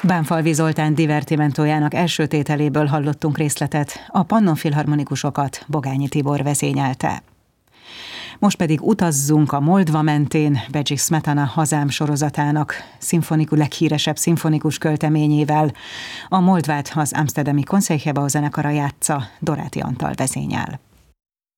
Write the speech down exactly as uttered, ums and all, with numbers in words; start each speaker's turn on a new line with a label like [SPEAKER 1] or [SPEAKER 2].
[SPEAKER 1] Bánfalvi Zoltán divertimentójának első tételéből hallottunk részletet, a Pannon Filharmonikusokat Bogányi Tibor vezényelte. Most pedig utazzunk a Moldva mentén Bedřich Smetana Hazám sorozatának szimfonikus, leghíresebb szimfonikus költeményével. A Moldvát az amsterdami Concertgebouw zenekara játsza, Doráti Antal vezényel.